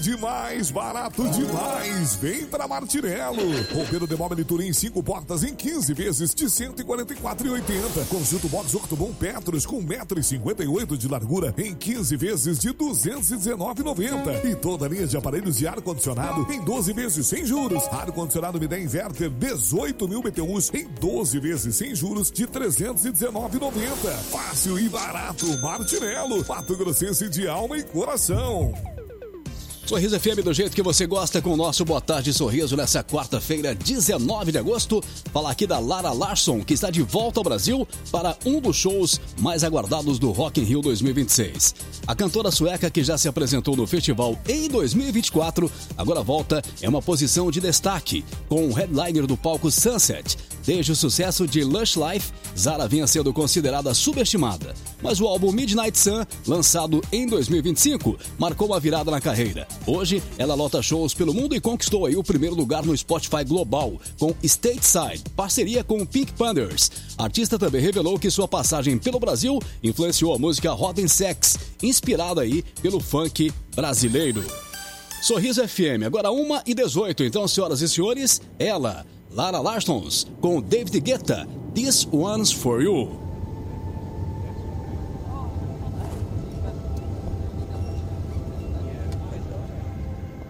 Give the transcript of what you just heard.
Demais, barato demais. Vem pra Martirelo. Roupeiro de móvel Turim 5 portas em 15 vezes de R$ 144,80. Conjunto box Ortobon Petros com 1,58 m de largura em 15 vezes de R$ 219,90. E toda a linha de aparelhos de ar-condicionado em 12 vezes sem juros. Ar-condicionado Midea Inverter 18.000 BTUs em 12 vezes sem juros de R$ 319,90. Fácil e barato. Martirelo, Mato Grossense de alma e coração. Sorriso FM do jeito que você gosta, com o nosso Boa Tarde Sorriso nessa quarta-feira, 19 de agosto. Falar aqui da Lara Larsson, que está de volta ao Brasil para um dos shows mais aguardados do Rock in Rio 2026. A cantora sueca, que já se apresentou no festival em 2024, agora volta em uma posição de destaque, com o headliner do palco Sunset. Desde o sucesso de Lush Life, Zara vinha sendo considerada subestimada. Mas o álbum Midnight Sun, lançado em 2025, marcou uma virada na carreira. Hoje, ela lota shows pelo mundo e conquistou aí o primeiro lugar no Spotify Global, com Stateside, parceria com Pink Panthers. A artista também revelou que sua passagem pelo Brasil influenciou a música Rock and Sex, inspirada aí pelo funk brasileiro. Sorriso FM, agora 1h18. Então, senhoras e senhores, ela, Lara Larsson, com David Guetta, This One's For You.